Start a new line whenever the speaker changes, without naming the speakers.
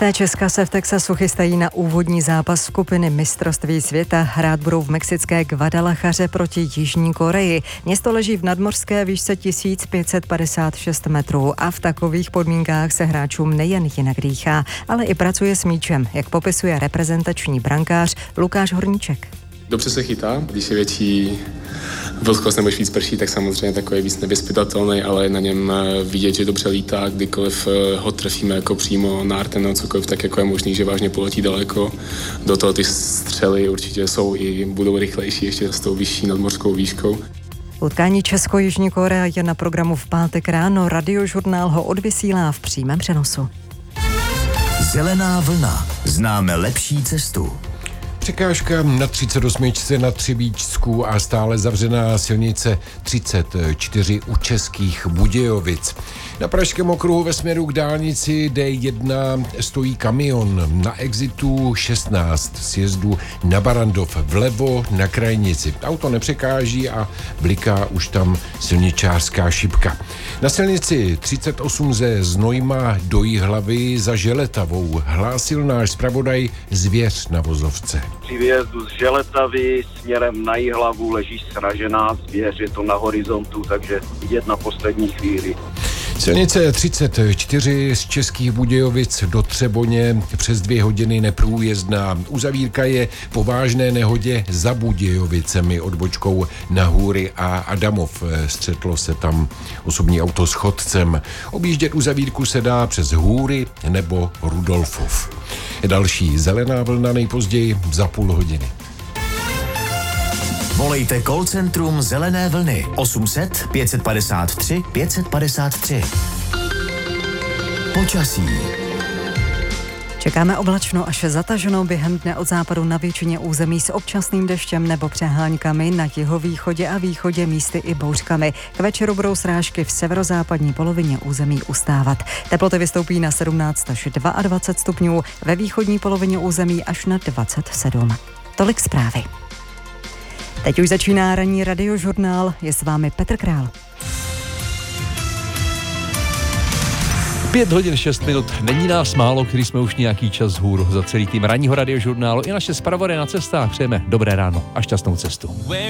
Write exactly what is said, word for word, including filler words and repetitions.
Hvězdé Česka se v Texasu chystají na úvodní zápas skupiny mistrovství světa. Hrát budou v mexické Guadalajaře proti Jižní Koreji. Město leží v nadmořské výšce tisíc pět set padesát šest metrů a v takových podmínkách se hráčům nejen jinak dýchá, ale i pracuje s míčem, jak popisuje reprezentační brankář Lukáš Horníček.
Dobře se chytá, když je větší vlhkost nebo víc prší, tak samozřejmě takový víc nevyzpytatelný, ale na něm vidět, že dobře lítá, kdykoliv ho trefíme jako přímo na arten nebo cokoliv, tak jako je možný, že vážně poletí daleko. Do toho ty střely určitě jsou i budou rychlejší ještě s tou vyšší nadmořskou výškou.
Utkání Česko-Jižní Korea je na programu v pátek ráno. Radiožurnál ho odvysílá v přímém přenosu.
Zelená vlna. Známe lepší cestu.
Překážka na třicet osm na Třebíčsku a stále zavřená silnice třicet čtyři u Českých Budějovic. Na Pražském okruhu ve směru k dálnici D jedna stojí kamion. Na exitu šestnáct sjezdu na Barandov vlevo na krajnici. Auto nepřekáží a bliká už tam silničářská šipka. Na silnici třicet osm ze Znojma do Jihlavy za Želetavou hlásil náš zpravodaj Zvěř na vozovce.
Při výjezdu z Želetavy směrem na Jihlavu leží sražená zvěř, je to na horizontu, takže vidět na poslední chvíli.
Silnice třicet čtyři z Českých Budějovic do Třeboně přes dvě hodiny neprůjezdná. Uzavírka je po vážné nehodě za Budějovicemi odbočkou na Hůry a Adamov. Střetlo se tam osobní auto s chodcem. Objíždět uzavírku se dá přes Hůry nebo Rudolfov. Další zelená vlna nejpozději za půl hodiny.
Volejte call centrum Zelené vlny osm set pět set padesát tři pět set padesát tři. Počasí.
Čekáme oblačno až zataženo během dne od západu na většině území s občasným deštěm nebo přeháňkami, na jihovýchodě a východě místy i bouřkami. K večeru budou srážky v severozápadní polovině území ustávat. Teploty vystoupí na sedmnáct až dvacet dva stupňů, ve východní polovině území až na dvacet sedm. Tolik zprávy. Teď už začíná ranní radiožurnál, je s vámi Petr Král.
Pět hodin šest minut, není nás málo, který jsme už nějaký čas vzhůru. Za celý tým ranního radiožurnálu i naše zpravodaje na cestách přejeme dobré ráno a šťastnou cestu.